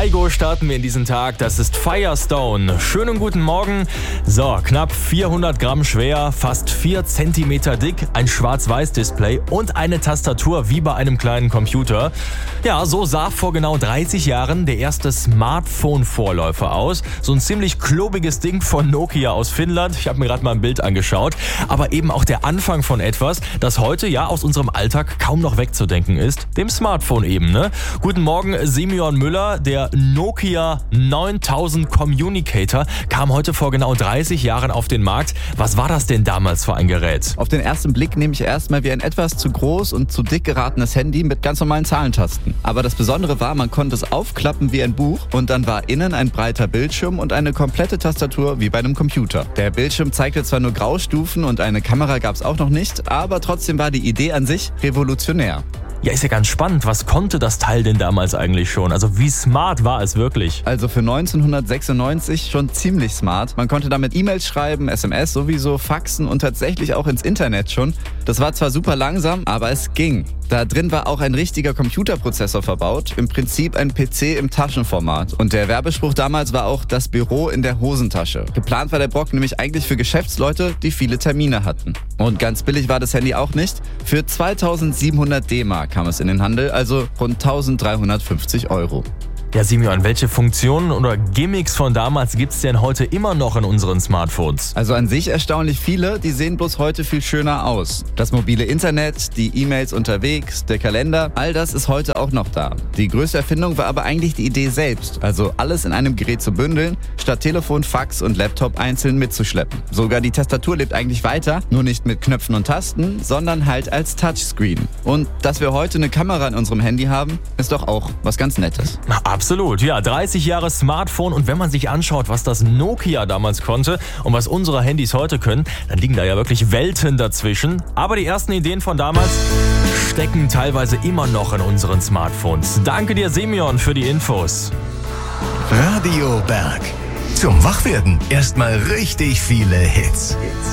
Kaigo starten wir in diesen Tag. Das ist Firestone. Schönen guten Morgen. So, knapp 400 Gramm schwer, fast 4 Zentimeter dick, ein Schwarz-Weiß-Display und eine Tastatur wie bei einem kleinen Computer. Ja, so sah vor genau 30 Jahren der erste Smartphone-Vorläufer aus. So ein ziemlich klobiges Ding von Nokia aus Finnland. Ich habe mir gerade mal ein Bild angeschaut. Aber eben auch der Anfang von etwas, das heute ja aus unserem Alltag kaum noch wegzudenken ist. Dem Smartphone eben, ne? Guten Morgen, Simeon Müller. Der Nokia 9000 Communicator kam heute vor genau 30 Jahren auf den Markt. Was war das denn damals für ein Gerät? Auf den ersten Blick nehme ich erstmal wie ein etwas zu groß und zu dick geratenes Handy mit ganz normalen Zahlentasten. Aber das Besondere war, man konnte es aufklappen wie ein Buch und dann war innen ein breiter Bildschirm und eine komplette Tastatur wie bei einem Computer. Der Bildschirm zeigte zwar nur Graustufen und eine Kamera gab es auch noch nicht, aber trotzdem war die Idee an sich revolutionär. Ja, ist ja ganz spannend. Was konnte das Teil denn damals eigentlich schon? Also wie smart war es wirklich? Also für 1996 schon ziemlich smart. Man konnte damit E-Mails schreiben, SMS sowieso, faxen und tatsächlich auch ins Internet schon. Das war zwar super langsam, aber es ging. Da drin war auch ein richtiger Computerprozessor verbaut, im Prinzip ein PC im Taschenformat. Und der Werbespruch damals war auch das Büro in der Hosentasche. Geplant war der Brock nämlich eigentlich für Geschäftsleute, die viele Termine hatten. Und ganz billig war das Handy auch nicht. Für 2700 D-Mark kam es in den Handel, also rund 1350 €. Ja, Simeon, welche Funktionen oder Gimmicks von damals gibt's denn heute immer noch in unseren Smartphones? Also an sich erstaunlich viele, die sehen bloß heute viel schöner aus. Das mobile Internet, die E-Mails unterwegs, der Kalender, all das ist heute auch noch da. Die größte Erfindung war aber eigentlich die Idee selbst, also alles in einem Gerät zu bündeln, statt Telefon, Fax und Laptop einzeln mitzuschleppen. Sogar die Tastatur lebt eigentlich weiter, nur nicht mit Knöpfen und Tasten, sondern halt als Touchscreen. Und dass wir heute eine Kamera in unserem Handy haben, ist doch auch was ganz Nettes. Absolut, ja, 30 Jahre Smartphone und wenn man sich anschaut, was das Nokia damals konnte und was unsere Handys heute können, dann liegen da ja wirklich Welten dazwischen. Aber die ersten Ideen von damals stecken teilweise immer noch in unseren Smartphones. Danke dir, Simeon, für die Infos. Radio Berg. Zum Wachwerden erstmal richtig viele Hits.